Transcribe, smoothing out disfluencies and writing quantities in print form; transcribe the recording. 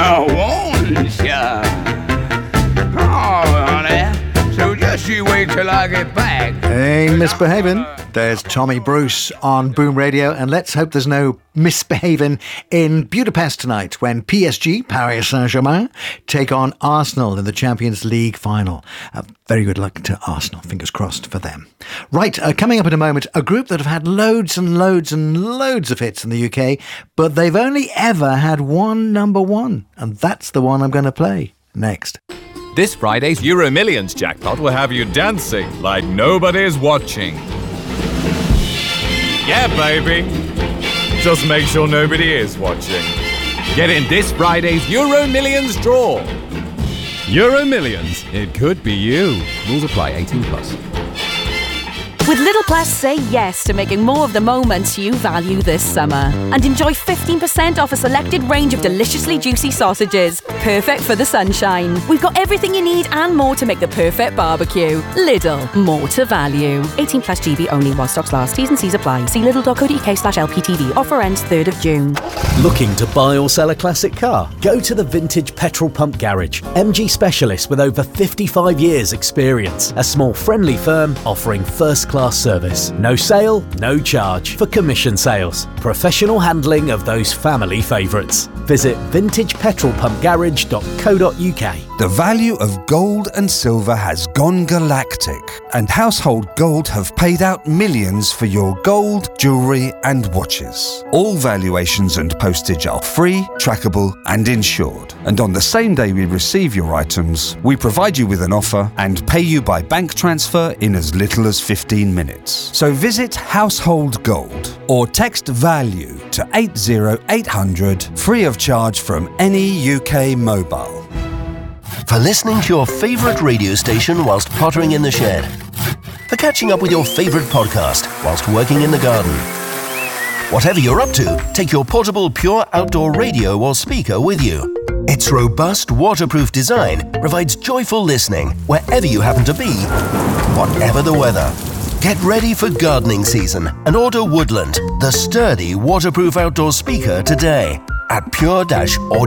won't ya? Oh, honey, so just you wait till I get back. Ain't misbehaving. There's Tommy Bruce on Boom Radio, and let's hope there's no misbehaving in Budapest tonight when PSG, Paris Saint-Germain, take on Arsenal in the Champions League final. Very good luck to Arsenal, fingers crossed for them. Right, coming up in a moment, a group that have had loads and loads and loads of hits in the UK, but they've only ever had one number one, and that's the one I'm going to play next. This Friday's Euro Millions jackpot will have you dancing like nobody's watching. Yeah, baby. Just make sure nobody is watching. Get in this Friday's Euro Millions draw. Euro Millions. It could be you. Rules apply. 18 plus. With Little Plus, say yes to making more of the moments you value this summer. And enjoy 15% off a selected range of deliciously juicy sausages. Perfect for the sunshine. We've got everything you need and more to make the perfect barbecue. Lidl, more to value. 18 plus GB only while stocks last. T's and C's apply. See lidl.co.uk/LPTV. Offer ends 3rd of June. Looking to buy or sell a classic car? Go to the Vintage Petrol Pump Garage. MG specialist with over 55 years experience. A small friendly firm offering first-class service. No sale, no charge for commission sales. Professional handling of those family favourites. Visit vintagepetrolpumpgarage.co.uk. The value of gold and silver has gone galactic, and Household Gold have paid out millions for your gold, jewellery and watches. All valuations and postage are free, trackable and insured. And on the same day we receive your items, we provide you with an offer and pay you by bank transfer in as little as 15 minutes. So visit Household Gold or text VALUE to 80800 free of charge from any UK mobile. For listening to your favourite radio station whilst pottering in the shed. For catching up with your favourite podcast whilst working in the garden. Whatever you're up to, take your portable Pure Outdoor radio or speaker with you. Its robust, waterproof design provides joyful listening wherever you happen to be, whatever the weather. Get ready for gardening season and order Woodland, the sturdy, waterproof outdoor speaker today at pure-audio